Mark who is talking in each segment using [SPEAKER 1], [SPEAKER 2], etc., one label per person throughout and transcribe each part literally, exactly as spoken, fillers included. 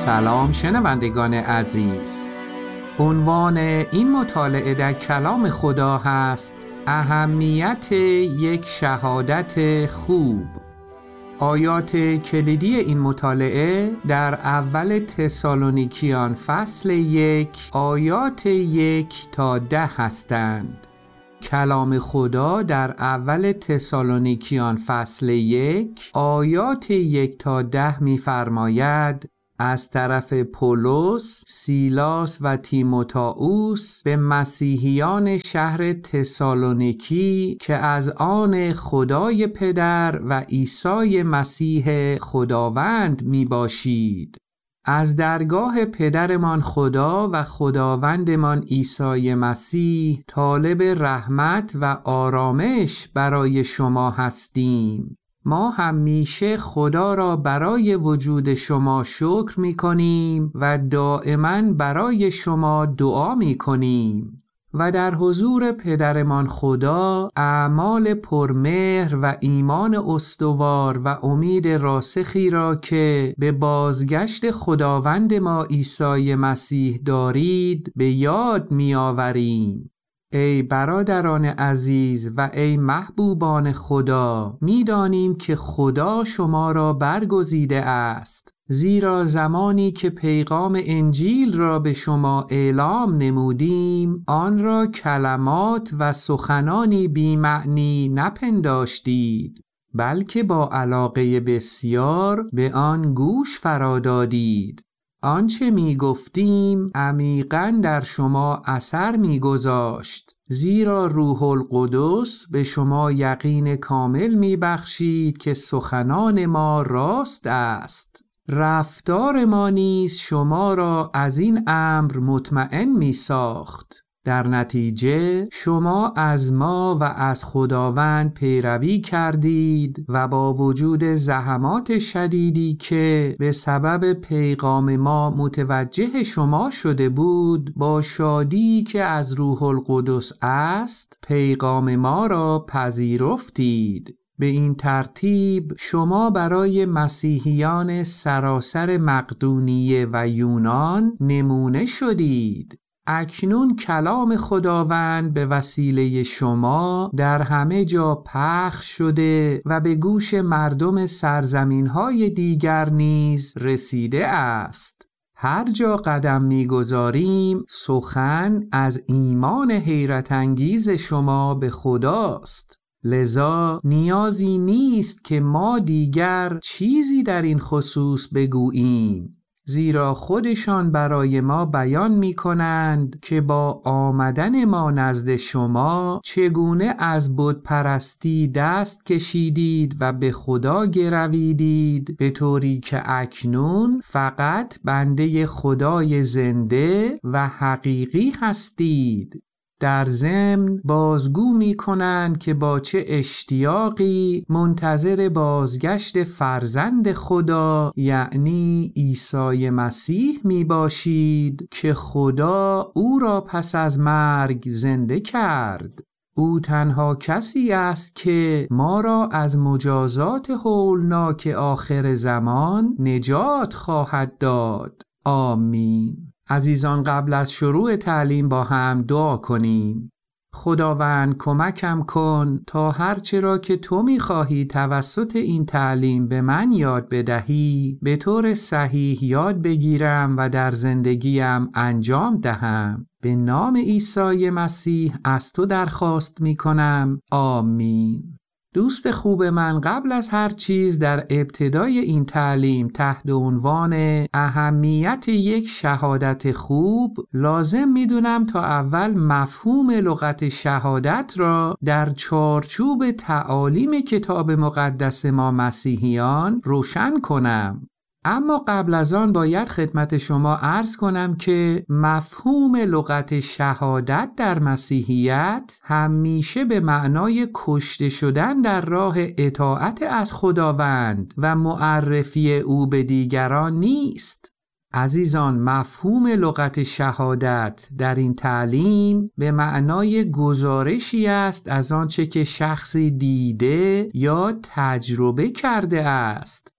[SPEAKER 1] سلام شنوندگان عزیز. عنوان این مطالعه در کلام خدا هست اهمیت یک شهادت خوب. آیات کلیدی این مطالعه در اول تسالونیکیان فصل یک آیات یک تا ده هستند. کلام خدا در اول تسالونیکیان فصل یک آیات یک تا ده می‌فرماید: از طرف پولس، سیلاس و تیموتائوس به مسیحیان شهر تسالونیکی که از آن خدای پدر و عیسی مسیح خداوند می باشید. از درگاه پدرمان خدا و خداوندمان عیسی مسیح طالب رحمت و آرامش برای شما هستیم. ما همیشه خدا را برای وجود شما شکر می کنیم و دائما برای شما دعا می کنیم و در حضور پدرمان خدا اعمال پرمهر و ایمان استوار و امید راسخی را که به بازگشت خداوند ما عیسی مسیح دارید به یاد می آوریم. ای برادران عزیز و ای محبوبان خدا، می دانیم که خدا شما را برگزیده است، زیرا زمانی که پیغام انجیل را به شما اعلام نمودیم آن را کلمات و سخنانی بی معنی نپنداشتید، بلکه با علاقه بسیار به آن گوش فرادادید. آنچه می گفتیم عمیقاً در شما اثر می گذاشت، زیرا روح القدس به شما یقین کامل می بخشید که سخنان ما راست است. رفتار ما نیز شما را از این امر مطمئن می ساخت. در نتیجه شما از ما و از خداوند پیروی کردید و با وجود زحمات شدیدی که به سبب پیغام ما متوجه شما شده بود، با شادی که از روح القدس است پیغام ما را پذیرفتید. به این ترتیب شما برای مسیحیان سراسر مقدونیه و یونان نمونه شدید. اکنون کلام خداوند به وسیله شما در همه جا پخش شده و به گوش مردم سرزمین‌های دیگر نیز رسیده است. هر جا قدم می‌گذاریم سخن از ایمان حیرت انگیز شما به خداست. لذا نیازی نیست که ما دیگر چیزی در این خصوص بگوییم، زیرا خودشان برای ما بیان می کنند که با آمدن ما نزد شما چگونه از بت پرستی دست کشیدید و به خدا گرویدید، به طوری که اکنون فقط بنده خدای زنده و حقیقی هستید. در ضمن بازگو می کنند که با چه اشتیاقی منتظر بازگشت فرزند خدا یعنی عیسی مسیح می باشید که خدا او را پس از مرگ زنده کرد. او تنها کسی است که ما را از مجازات هولناک آخر زمان نجات خواهد داد. آمین. عزیزان، قبل از شروع تعلیم با هم دعا کنیم. خداوند کمکم کن تا هرچه را که تو می‌خواهی توسط این تعلیم به من یاد بدهی به طور صحیح یاد بگیرم و در زندگیم انجام دهم. به نام عیسی مسیح از تو درخواست می‌کنم. آمین. دوست خوب من، قبل از هر چیز در ابتدای این تعلیم تحت عنوان اهمیت یک شهادت خوب لازم میدونم تا اول مفهوم لغت شهادت را در چارچوب تعالیم کتاب مقدس ما مسیحیان روشن کنم. اما قبل از آن باید خدمت شما عرض کنم که مفهوم لغت شهادت در مسیحیت همیشه به معنای کشته شدن در راه اطاعت از خداوند و معرفی او به دیگران نیست. عزیزان، مفهوم لغت شهادت در این تعلیم به معنای گزارشی است از آنچه که شخصی دیده یا تجربه کرده است.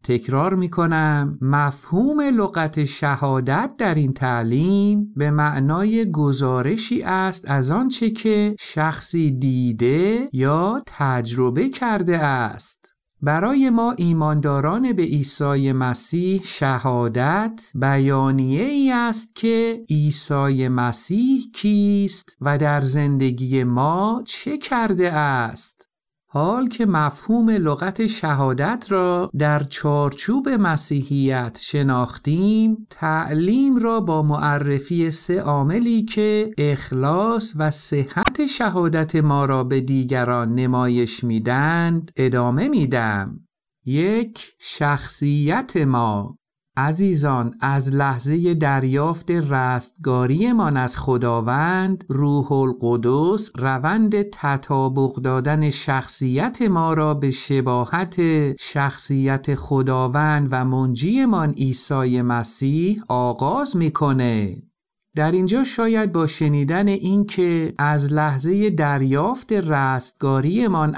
[SPEAKER 1] تکرار میکنم، مفهوم لغت شهادت در این تعلیم به معنای گزارشی است از آنچه که شخصی دیده یا تجربه کرده است. برای ما ایمانداران به عیسی مسیح شهادت بیانیه ای است که عیسی مسیح کیست و در زندگی ما چه کرده است. حال که مفهوم لغت شهادت را در چارچوب مسیحیت شناختیم، تعلیم را با معرفی سه عاملی که اخلاص و صحت شهادت ما را به دیگران نمایش میدند ادامه میدم. یک، شخصیت ما. عزیزان، از لحظه دریافت رستگاریمان از خداوند، روح القدس روند تطابق دادن شخصیت ما را به شباهت شخصیت خداوند و منجیمان عیسی مسیح آغاز میکنه. در اینجا شاید با شنیدن این که از لحظه دریافت رستگاریمان